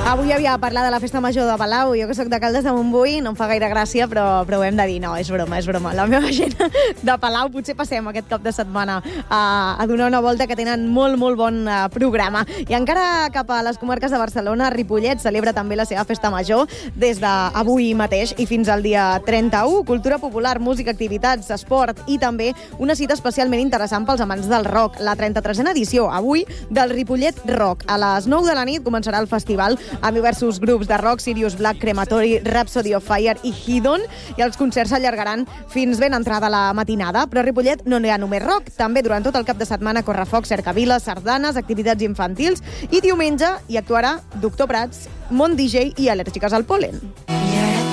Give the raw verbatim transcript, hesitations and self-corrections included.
Avui havia de parlar de la festa major de Palau. Jo que sóc de Caldes de Montbui, no em fa gaire gràcia, però, però ho hem de dir. No, és broma, és broma. La meva gent de Palau potser passem aquest cap de setmana a, a donar una volta, que tenen molt, molt bon uh, programa. I encara cap a les comarques de Barcelona, Ripollet celebra també la seva festa major des d'avui mateix i fins al dia trenta-u. Cultura popular, música, activitats, esport i també una cita especialment interessant pels amants del rock. La trenta-tresena edició, avui, del Ripollet Rock. A les nou de la nit començarà el festival amb diversos grups de rock, Sirius Black, Crematory, Rhapsody of Fire i Hidon, i els concerts s'allargaran fins ben entrada la matinada. Però a Ripollet no hi ha només rock. També durant tot el cap de setmana correfoc, cercaviles, sardanes, activitats infantils, i diumenge hi actuarà Doctor Prats, Mont D J i Al·lèrgiques al pol·len.